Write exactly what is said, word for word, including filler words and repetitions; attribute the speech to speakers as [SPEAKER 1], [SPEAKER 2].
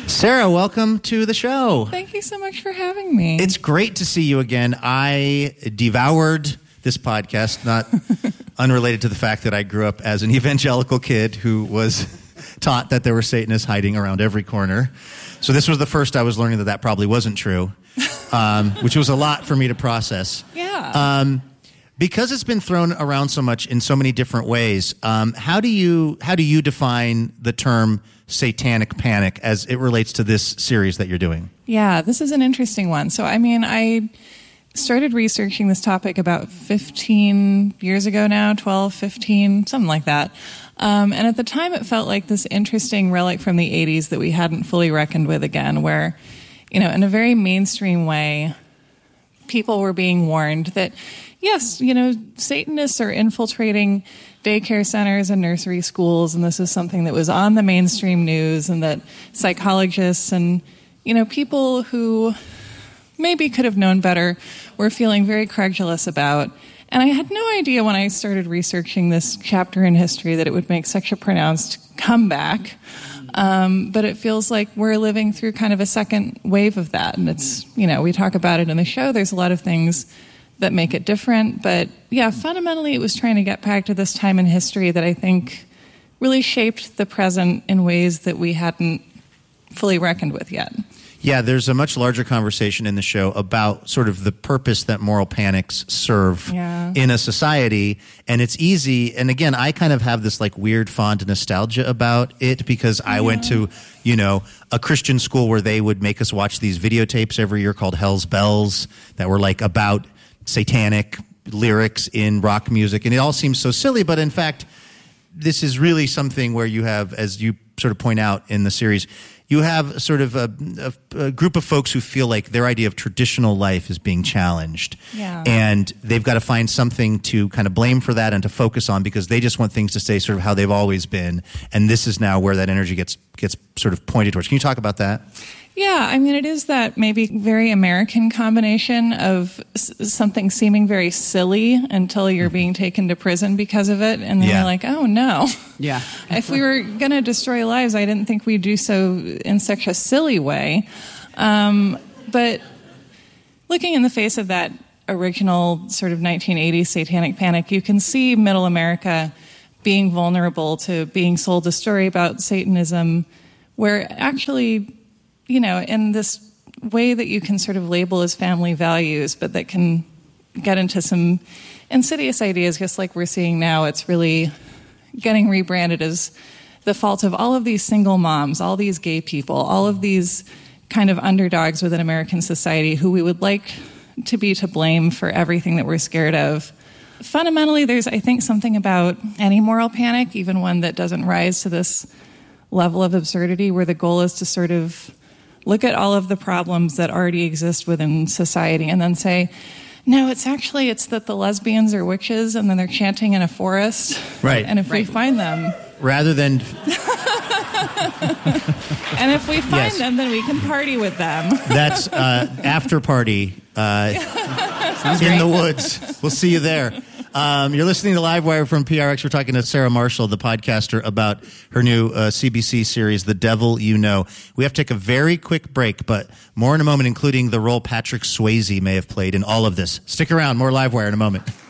[SPEAKER 1] Sarah, welcome to the show.
[SPEAKER 2] Thank you so much for having me.
[SPEAKER 1] It's great to see you again. I devoured this podcast, not unrelated to the fact that I grew up as an evangelical kid who was taught that there were Satanists hiding around every corner. So this was the first I was learning that that probably wasn't true, um, which was a lot for me to process.
[SPEAKER 2] Yeah.
[SPEAKER 1] Um, because it's been thrown around so much in so many different ways, um, how do you how do you define the term satanic panic as it relates to this series that you're doing?
[SPEAKER 2] Yeah, this is an interesting one. So, I mean, I started researching this topic about fifteen years ago now, twelve, fifteen, something like that. Um, and at the time, it felt like this interesting relic from the eighties that we hadn't fully reckoned with again, where, you know, in a very mainstream way, people were being warned that, yes, you know, Satanists are infiltrating daycare centers and nursery schools, and this is something that was on the mainstream news, and that psychologists and, you know, people who maybe could have known better were feeling very credulous about. And I had no idea when I started researching this chapter in history that it would make such a pronounced comeback. Um, but it feels like we're living through kind of a second wave of that. And it's, you know, we talk about it in the show. There's a lot of things that make it different. But yeah, fundamentally, it was trying to get back to this time in history that I think really shaped the present in ways that we hadn't fully reckoned with yet.
[SPEAKER 1] Yeah, there's a much larger conversation in the show about sort of the purpose that moral panics serve
[SPEAKER 2] yeah.
[SPEAKER 1] in a society. And it's easy. And again, I kind of have this like weird fond nostalgia about it because I yeah. went to, you know, a Christian school where they would make us watch these videotapes every year called Hell's Bells that were like about satanic lyrics in rock music. And it all seems so silly. But in fact, this is really something where you have, as you sort of point out in the series, you have sort of a, a, a group of folks who feel like their idea of traditional life is being challenged.
[SPEAKER 2] Yeah.
[SPEAKER 1] And they've got to find something to kind of blame for that and to focus on because they just want things to stay sort of how they've always been. And this is now where that energy gets gets sort of pointed towards. Can you talk about that?
[SPEAKER 2] Yeah, I mean, it is that maybe very American combination of s- something seeming very silly until you're being taken to prison because of it. And then
[SPEAKER 1] Yeah.
[SPEAKER 2] you're like, oh, no.
[SPEAKER 3] Yeah.
[SPEAKER 2] If we were going to destroy lives, I didn't think we'd do so in such a silly way. Um, but looking in the face of that original sort of nineteen eighties satanic panic, you can see middle America being vulnerable to being sold a story about Satanism where actually, you know, in this way that you can sort of label as family values, but that can get into some insidious ideas, just like we're seeing now. It's really getting rebranded as the fault of all of these single moms, all these gay people, all of these kind of underdogs within American society who we would like to be to blame for everything that we're scared of. Fundamentally, there's, I think, something about any moral panic, even one that doesn't rise to this level of absurdity, where the goal is to sort of look at all of the problems that already exist within society and then say, no, it's actually, it's that the lesbians are witches and then they're chanting in a forest.
[SPEAKER 1] Right.
[SPEAKER 2] And if
[SPEAKER 3] right.
[SPEAKER 2] we find them...
[SPEAKER 1] Rather than...
[SPEAKER 2] and if we find
[SPEAKER 1] Yes.
[SPEAKER 2] them, then we can party with them.
[SPEAKER 1] That's uh, after party uh, in the woods. We'll see you there. Um, you're listening to Livewire from P R X. We're talking to Sarah Marshall, the podcaster, about her new uh, C B C series, The Devil You Know. We have to take a very quick break, but more in a moment, including the role Patrick Swayze may have played in all of this. Stick around. More Livewire in a moment.